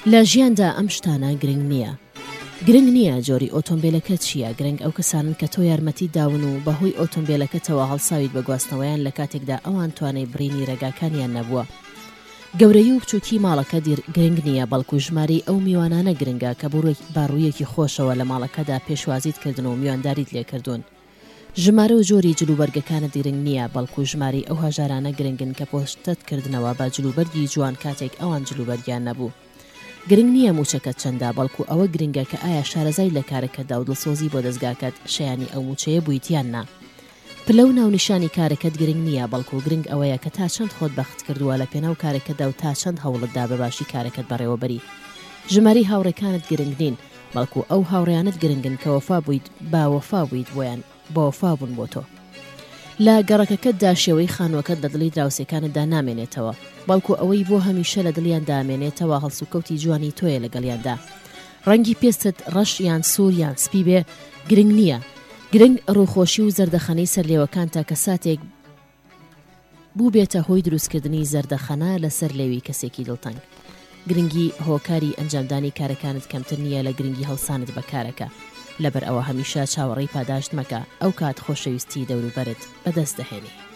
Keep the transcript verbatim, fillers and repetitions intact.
لە ژیاندا ئەم شتانە گرنگ نییە. گرنگ نییە جۆری ئۆتۆمبیلەکە چییە، گرنگ ئەو کەسانن کە تۆ یارمەتی داون و بەهۆی ئۆتۆمبیلەکەتەوە هەڵساویت بە گواستنەوەیان لە کاتێکدا ئەوان توانای برینی ڕێگاکانیان نەبووە. گەورەی و بچووکی ماڵەکە گرنگ نییە، بەڵکو ژماری ئەو میوانانە گرنگە کە باڕوویەکی خۆشەوە لە ماڵەکەدا پێشوازیت کردن و میوانداریت لێکردوون. ژمارە و جۆری جلوبەرگەکانت گرنگ نییە، بەڵکو ژماری ئەو هەژارانە گرنگن کە پۆشتت کردنەوە بە جلوبەرگی جوان کاتێک ئەوان جلوبەرگیان نەبوو. گرنگ نییە موچەکەت چەندە، بەڵکو ئەوە گرنگە کە ئایا شارەزای لە کارەکەتدا و دڵسۆزی بۆ دەستگاکەت شەیانی ئەو موچەیە بوویتیان نا. پلە و ناونیشانی کارەکەت گرنگ نییە، بەڵکو گرنگ ئەوەیە کە تا چەند خۆت بەخت کردووە لە پێناو کارەکەتدا و تا چەند هەوڵتدا بەباشی کارەکەت بەڕێوەبەری. ژماری هاوڕێکانت گرنگ نین، بەڵکو ئەو هاوڕێیانت گرنگن کە وەفا بوویت باوەفا بوویت بۆیان بۆ وەفا بوون بۆ تۆ. لە گەڕەکەکەتدا شێوەی خانووەکەت لە دڵی دراوسێکانتدا نامێنێتەوە، بەڵکو ئەوەی بۆ هەمیشە لە دڵیان دامێنێتەوە هەڵسوکەوتی جوانی تۆیە لەگەڵیاندا. ڕەنگی پێستت ڕەش یان سوور یان سپی بێ گرنگ نییە. گرنگ ڕووخۆشی و زەردەخەنەی سەرلێوەکان تا کە ساتێک بوو بێتە هۆی دروستکردنی زەردەخەنە لەسەر لێوی کەسێکی دڵتەنگ. گرنگی هۆکاری ئەنجامدانی کارەکانت کەمتر نییە لە گرنگی هەڵسانت بە کارەکە. لەبەر ئەوە هەمیشە چاوەڕێی پاداشت مەکە، ئەو کات خۆشەویستی دەوروبەرت بەدەست دەهێنی.